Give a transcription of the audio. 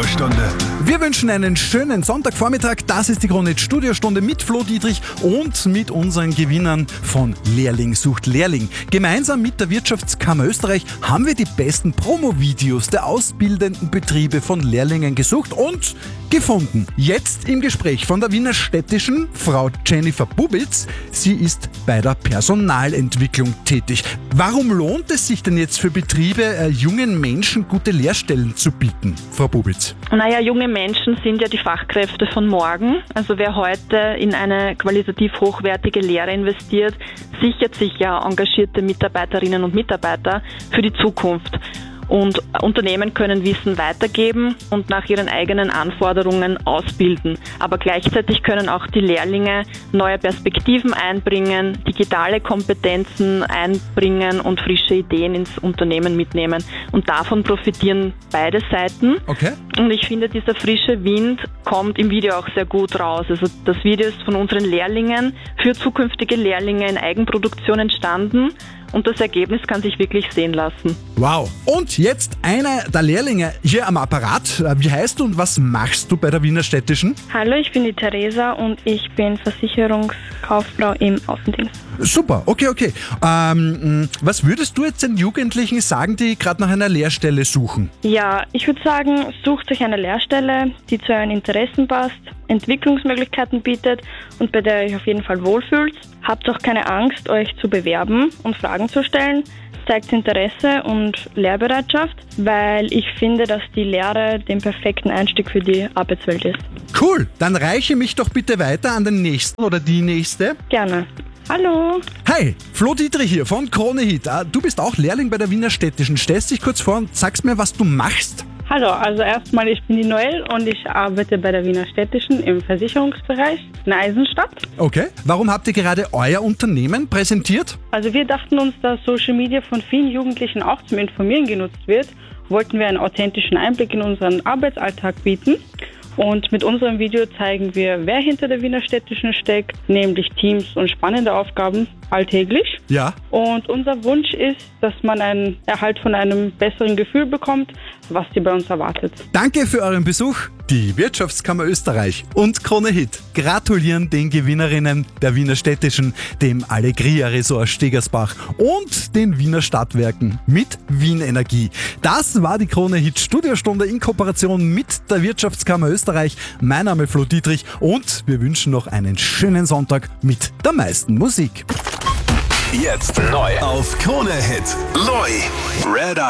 Studiostunde. Wir wünschen einen schönen Sonntagvormittag. Das ist die Krone-Hit Studiostunde mit Flo Dietrich und mit unseren Gewinnern von Lehrling sucht Lehrling. Gemeinsam mit der Wirtschaftskammer Österreich haben wir die besten Promo-Videos der ausbildenden Betriebe von Lehrlingen gesucht und gefunden. Jetzt im Gespräch von der Wiener Städtischen, Frau Jennifer Bubitz. Sie ist bei der Personalentwicklung tätig. Warum lohnt es sich denn jetzt für Betriebe, jungen Menschen gute Lehrstellen zu bieten, Frau Bubitz? Naja, junge Menschen sind ja die Fachkräfte von morgen. Also wer heute in eine qualitativ hochwertige Lehre investiert, sichert sich ja engagierte Mitarbeiterinnen und Mitarbeiter für die Zukunft. Und Unternehmen können Wissen weitergeben und nach ihren eigenen Anforderungen ausbilden. Aber gleichzeitig können auch die Lehrlinge neue Perspektiven einbringen, digitale Kompetenzen einbringen und frische Ideen ins Unternehmen mitnehmen. Und davon profitieren beide Seiten. Okay. Und ich finde, dieser frische Wind kommt im Video auch sehr gut raus. Also das Video ist von unseren Lehrlingen für zukünftige Lehrlinge in Eigenproduktion entstanden. Und das Ergebnis kann sich wirklich sehen lassen. Wow. Und jetzt einer der Lehrlinge hier am Apparat. Wie heißt du und was machst du bei der Wiener Städtischen? Hallo, ich bin die Theresa und ich bin Versicherungskauffrau im Außendienst. Super, okay. Was würdest du jetzt den Jugendlichen sagen, die gerade nach einer Lehrstelle suchen? Ja, ich würde sagen, sucht euch eine Lehrstelle, die zu euren Interessen passt, Entwicklungsmöglichkeiten bietet und bei der ihr euch auf jeden Fall wohlfühlt. Habt auch keine Angst, euch zu bewerben und Fragen zu stellen. Zeigt Interesse und Lehrbereitschaft, weil ich finde, dass die Lehre den perfekten Einstieg für die Arbeitswelt ist. Cool, dann reiche mich doch bitte weiter an den Nächsten oder die Nächste. Gerne. Hallo. Hi, Flo Dietrich hier von Krone-Hit. Du bist auch Lehrling bei der Wiener Städtischen. Stellst dich kurz vor und sagst mir, was du machst. Hallo, also erstmal, ich bin die Noelle und ich arbeite bei der Wiener Städtischen im Versicherungsbereich in Eisenstadt. Okay, warum habt ihr gerade euer Unternehmen präsentiert? Also wir dachten uns, dass Social Media von vielen Jugendlichen auch zum Informieren genutzt wird, wollten wir einen authentischen Einblick in unseren Arbeitsalltag bieten. Und mit unserem Video zeigen wir, wer hinter der Wiener Städtischen steckt, nämlich Teams und spannende Aufgaben alltäglich. Ja. Und unser Wunsch ist, dass man einen Erhalt von einem besseren Gefühl bekommt, was sie bei uns erwartet. Danke für euren Besuch. Die Wirtschaftskammer Österreich und Krone-Hit gratulieren den Gewinnerinnen der Wiener Städtischen, dem Allegria Resort Stegersbach und den Wiener Stadtwerken mit Wien Energie. Das war die Krone-Hit Studiostunde in Kooperation mit der Wirtschaftskammer Österreich. Mein Name ist Flo Dietrich und wir wünschen noch einen schönen Sonntag mit der meisten Musik. Jetzt neu auf Krone-Hit. Neu. Red Eye.